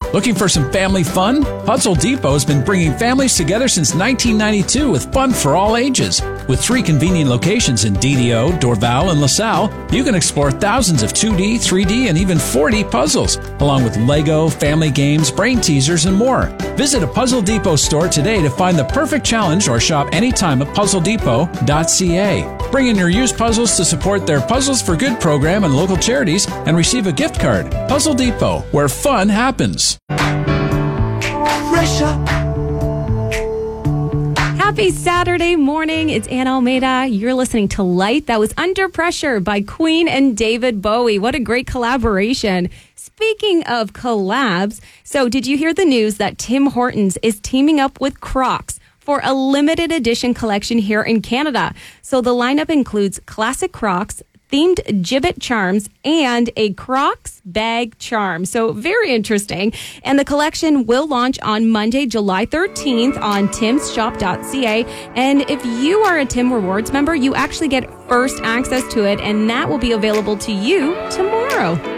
Looking for some family fun? Puzzle Depot has been bringing families together since 1992 with fun for all ages. With 3 convenient locations in DDO, Dorval, and LaSalle, you can explore thousands of 2D, 3D, and even 4D puzzles, along with Lego, family games, brain teasers, and more. Visit a Puzzle Depot store today to find the perfect challenge or shop anytime at puzzledepot.ca. Bring in your used puzzles to support their Puzzles for Good program and local charities and receive a gift card. Puzzle Depot, where fun happens. Happy Saturday morning. It's Anna Almeida. You're listening to Light. That was Under Pressure by Queen and David Bowie. What a great collaboration. Speaking of collabs, so did you hear the news that Tim Hortons is teaming up with Crocs for a limited edition collection here in Canada? So the lineup includes classic Crocs, themed Jibbit charms, and a Crocs bag charm. So very interesting. And the collection will launch on Monday, July 13th on timsshop.ca. And if you are a Tim Rewards member, you actually get first access to it, and that will be available to you tomorrow.